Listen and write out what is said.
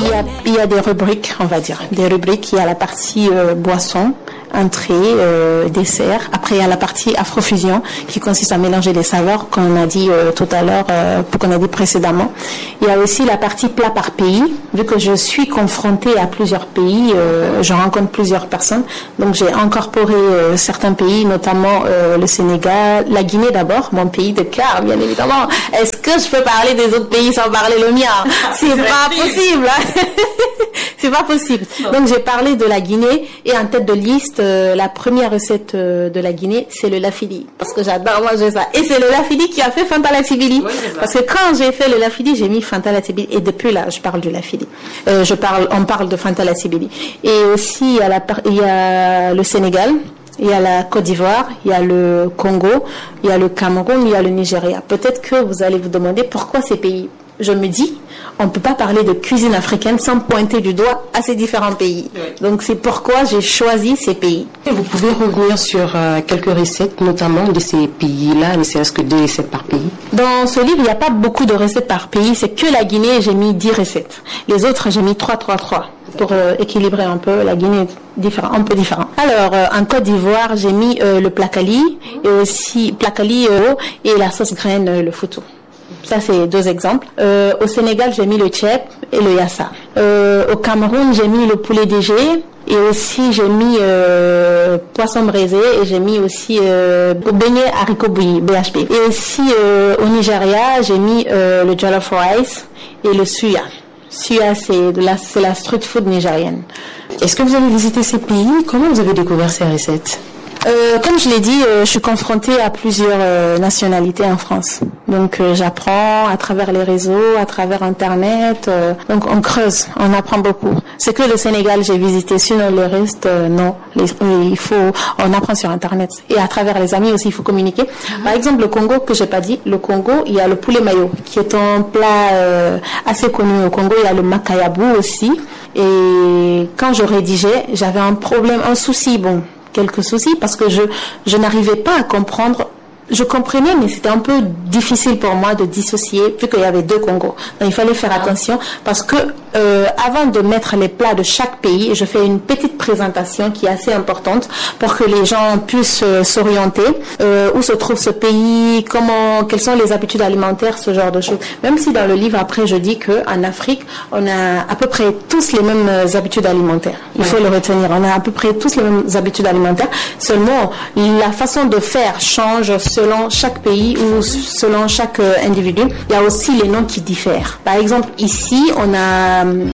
Il y a des rubriques, on va dire. Des rubriques, il y a la partie boisson, entrée, dessert. Après, il y a la partie afrofusion qui consiste à mélanger les saveurs qu'on a dit tout à l'heure, qu'on a dit précédemment. Il y a aussi la partie plat par pays. Vu que je suis confrontée à plusieurs pays, je rencontre plusieurs personnes. Donc, j'ai incorporé certains pays, notamment le Sénégal, la Guinée d'abord, mon pays de cœur, bien évidemment. Est-ce que je peux parler des autres pays sans parler le mien? C'est pas possible. C'est pas possible. Donc, j'ai parlé de la Guinée et en tête de liste, la première recette de la Guinée, c'est le lafili. Parce que j'adore manger ça. Et c'est le lafili qui a fait Fanta Latibili. Oui, parce que quand j'ai fait le lafili, j'ai mis Fanta Latibili. Et depuis là, je parle du lafili. On parle de Fanta Latibili. Et aussi, il y a le Sénégal. Il y a la Côte d'Ivoire, il y a le Congo, il y a le Cameroun, il y a le Nigeria. Peut-être que vous allez vous demander pourquoi ces pays. Je me dis, on ne peut pas parler de cuisine africaine sans pointer du doigt à ces différents pays. Oui. Donc c'est pourquoi j'ai choisi ces pays. Et vous pouvez revenir sur quelques recettes, notamment de ces pays-là, ne serait-ce que 2 recettes par pays? Dans ce livre, il n'y a pas beaucoup de recettes par pays. C'est que la Guinée, j'ai mis 10 recettes. Les autres, j'ai mis 3 pour équilibrer un peu. La Guinée un peu différent. Alors, en Côte d'Ivoire, j'ai mis le placali et aussi placali et la sauce graine, le foutou. Ça, c'est 2 exemples. Au Sénégal, j'ai mis le tchèp et le yassa. Au Cameroun, j'ai mis le poulet DG et aussi j'ai mis poisson braisé et j'ai mis aussi beignet haricots bouillis, BHB. Et aussi au Nigeria, j'ai mis le jollof rice et le suya. Suya, c'est la street food nigérienne. Est-ce que vous avez visité ces pays? Comment vous avez découvert ces recettes? Comme je l'ai dit, je suis confrontée à plusieurs nationalités en France. Donc j'apprends à travers les réseaux, à travers Internet. Donc on creuse, on apprend beaucoup. C'est que le Sénégal j'ai visité, sinon le reste non. On apprend sur Internet et à travers les amis aussi il faut communiquer. Par exemple le Congo que j'ai pas dit, le Congo il y a le poulet mayo qui est un plat assez connu au Congo. Il y a le makayabu aussi. Et quand je rédigeais, j'avais un souci quelques soucis parce que je n'arrivais pas à comprendre. Je comprenais, mais c'était un peu difficile pour moi de dissocier, vu qu'il y avait 2 Congos. Donc, il fallait faire attention parce que avant de mettre les plats de chaque pays, je fais une petite présentation qui est assez importante pour que les gens puissent s'orienter. Où se trouve ce pays, quelles sont les habitudes alimentaires, ce genre de choses. Même si dans le livre, après, je dis qu'en Afrique, on a à peu près tous les mêmes habitudes alimentaires. Il faut le retenir. On a à peu près tous les mêmes habitudes alimentaires. Seulement, la façon de faire change selon chaque pays ou selon chaque individu. Il y a aussi les noms qui diffèrent. Par exemple, ici, on a